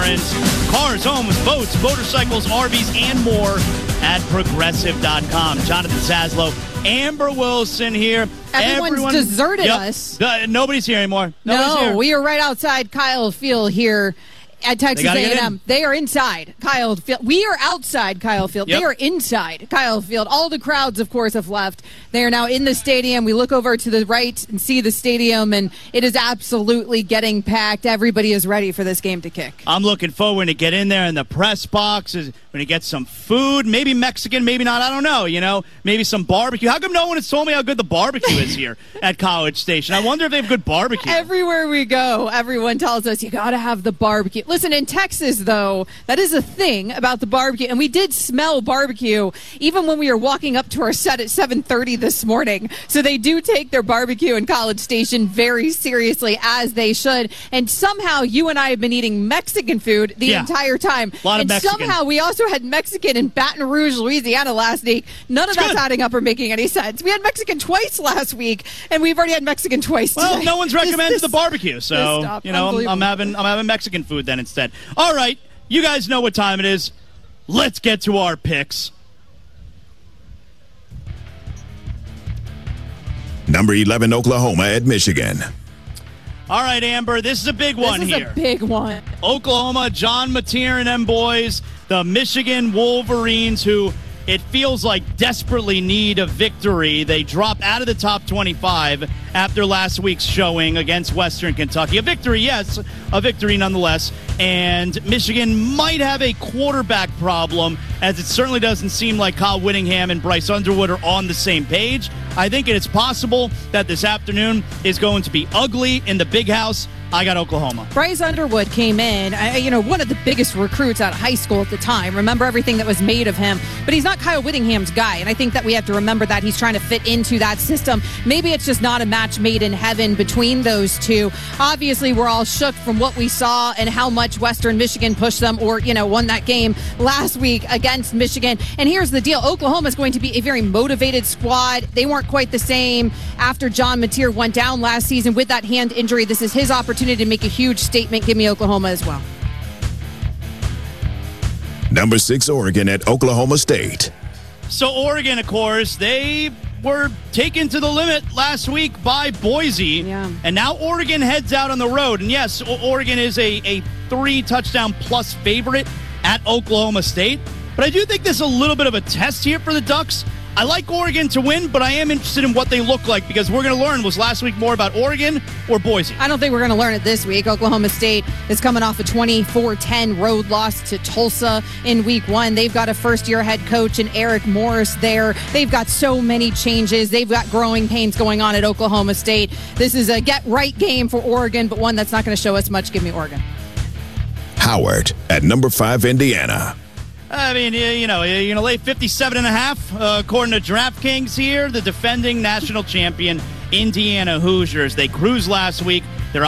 insurance. Cars, homes, boats, motorcycles, RVs, and more at Progressive.com. Jonathan Zaslow, Amber Wilson here. Everyone's deserted us. Nobody's here anymore. We are right outside Kyle Field here at Texas A&M. They are inside Kyle Field. We are outside Kyle Field. Yep. They are inside Kyle Field. All the crowds, of course, have left. They are now in the stadium. We look over to the right and see the stadium, and it is absolutely getting packed. Everybody is ready for this game to kick. I'm looking forward to get in there in the press box. We're going to get some food, maybe Mexican, maybe not. I don't know, maybe some barbecue. How come no one has told me how good the barbecue is here at College Station? I wonder if they have good barbecue. Everywhere we go, everyone tells us you got to have the barbecue. Listen, in Texas, though, that is a thing about the barbecue, and we did smell barbecue even when we were walking up to our set at 7:30 this morning. So they do take their barbecue in College Station very seriously, as they should. And somehow you and I have been eating Mexican food the entire time. A lot of Mexican. Somehow we also had Mexican in Baton Rouge, Louisiana last week. None of that's adding up or making any sense. We had Mexican twice last week, and we've already had Mexican twice today. Well, no one's recommended the barbecue, so I'm having Mexican food then instead. All right, you guys know what time it is. Let's get to our picks. Number 11, Oklahoma at Michigan. All right, Amber, this is a big one here. This is a big one. Oklahoma, John Mateer and them boys, the Michigan Wolverines, who it feels like desperately need a victory. They drop out of the top 25 after last week's showing against Western Kentucky. A victory, yes, a victory nonetheless. And Michigan might have a quarterback problem, as it certainly doesn't seem like Kyle Whittingham and Bryce Underwood are on the same page. I think it's possible that this afternoon is going to be ugly in the big house. I got Oklahoma. Bryce Underwood came in, one of the biggest recruits out of high school at the time. Remember everything that was made of him. But he's not Kyle Whittingham's guy, and I think that we have to remember that he's trying to fit into that system. Maybe it's just not a match made in heaven between those two. Obviously, we're all shook from what we saw and how much Western Michigan pushed them or, won that game last week against Michigan. And here's the deal. Oklahoma is going to be a very motivated squad. They weren't quite the same after John Mateer went down last season with that hand injury. This is his opportunity to make a huge statement. Give me Oklahoma as well. Number 6, Oregon at Oklahoma State. So Oregon, of course, they were taken to the limit last week by Boise. Yeah. And now Oregon heads out on the road. And yes, Oregon is a 3-touchdown plus favorite at Oklahoma State. But I do think this is a little bit of a test here for the Ducks. I like Oregon to win, but I am interested in what they look like, because we're going to learn, was last week more about Oregon or Boise? I don't think we're going to learn it this week. Oklahoma State is coming off a 24-10 road loss to Tulsa in week 1. They've got a first-year head coach in Eric Morris there. They've got so many changes. They've got growing pains going on at Oklahoma State. This is a get-right game for Oregon, but one that's not going to show us much. Give me Oregon. Howard at number 5, Indiana. I mean, you're going to lay 57.5, according to DraftKings here. The defending national champion Indiana Hoosiers. They cruised last week